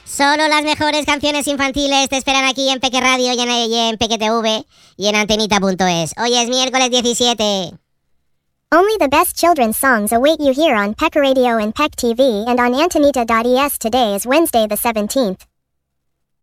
Solo las mejores canciones infantiles te esperan aquí en Peque Radio y en Peque TV y en Antenita.es. Hoy es miércoles 17. Only the best children's songs await you here on Peck Radio and Peck TV and on Antenita.es. Today is Wednesday the 17th.